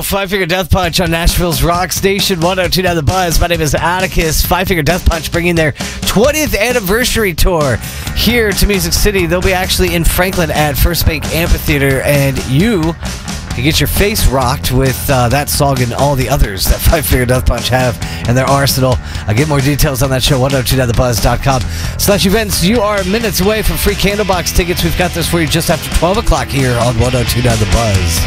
Five Finger Death Punch on Nashville's Rock Station 102.9 The Buzz. My name is Atticus. Five Finger Death Punch bringing their 20th anniversary tour here to Music City. They'll be actually in Franklin at First Bank Amphitheater, and you can get your face rocked with that song and all the others that Five Finger Death Punch have in their arsenal. I'll get more details on that show, 102.thebuzz.com/events. You are minutes away from free Candlebox tickets. We've got this for you just after 12 o'clock here on 102.9 The Buzz.